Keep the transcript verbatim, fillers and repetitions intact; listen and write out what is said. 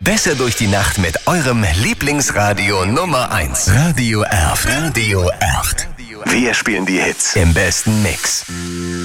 Besser durch die Nacht mit eurem Lieblingsradio Nummer eins. Radio Erft. Radio Erft. Wir spielen die Hits im besten Mix.